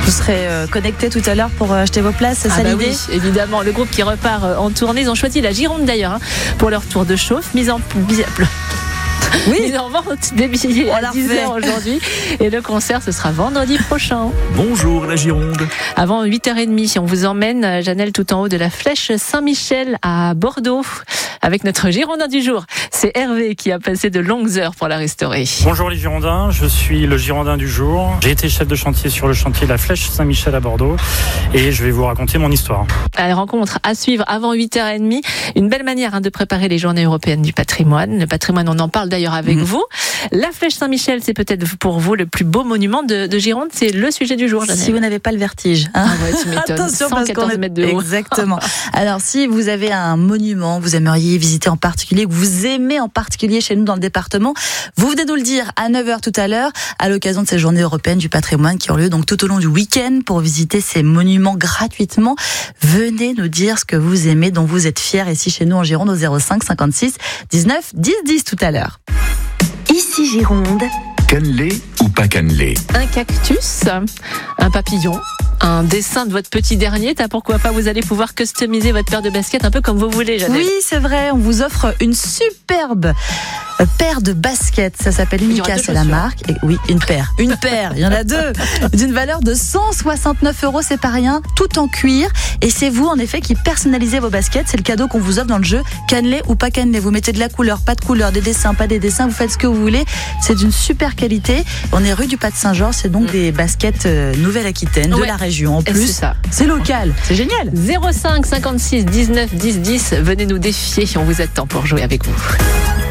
Vous serez connectés tout à l'heure pour acheter vos places, c'est ça l'idée ? Oui, évidemment. Le groupe qui repart en tournée, ils ont choisi la Gironde d'ailleurs pour leur tour de chauffe, mise en vente des billets à 10h aujourd'hui. Et le concert, ce sera vendredi prochain. Bonjour la Gironde. Avant 8h30, on vous emmène, Janelle, tout en haut de la Flèche Saint-Michel à Bordeaux avec notre Girondin du jour. C'est Hervé qui a passé de longues heures pour la restaurer. Bonjour les Girondins, je suis le Girondin du jour. J'ai été chef de chantier sur le chantier de la Flèche Saint-Michel à Bordeaux et je vais vous raconter mon histoire. La rencontre à suivre avant 8h30. Une belle manière de préparer les journées européennes du patrimoine. Le patrimoine, on en parle d'ailleurs avec vous. La Flèche Saint-Michel, c'est peut-être pour vous le plus beau monument de Gironde. C'est le sujet du jour, Janelle. Si vous n'avez pas le vertige. Tu m'étonnes. Attention, 114 mètres de haut. Exactement. Alors, si vous avez un monument, vous aimeriez visiter en particulier, que vous aimez en particulier chez nous dans le département, vous venez nous le dire à 9h tout à l'heure, à l'occasion de ces journées européennes du patrimoine qui ont lieu donc tout au long du week-end pour visiter ces monuments gratuitement. Venez nous dire ce que vous aimez, dont vous êtes fiers ici chez nous en Gironde au 05 56 19 10 10 tout à l'heure. Ici Gironde. Cannelé ou pas cannelé? Un cactus, un papillon, un dessin de votre petit dernier. Pourquoi pas, vous allez pouvoir customiser votre paire de baskets un peu comme vous voulez, Janelle. Oui, c'est vrai, on vous offre une superbe paire de baskets. Ça s'appelle Unica, c'est la marque. Et oui, une paire, il y en a deux, d'une valeur de 169 €, c'est pas rien, tout en cuir. Et c'est vous, en effet, qui personnalisez vos baskets. C'est le cadeau qu'on vous offre dans le jeu cannelé ou pas cannelé. Vous mettez de la couleur, pas de couleur, des dessins, pas des dessins, vous faites ce que vous voulez. C'est d'une super qualité. On est rue du Pas de Saint-Georges, c'est donc des baskets Nouvelle-Aquitaine, de la région. En plus, c'est local, c'est génial. 05 56 19 10 10, venez nous défier, on vous attend pour jouer avec vous.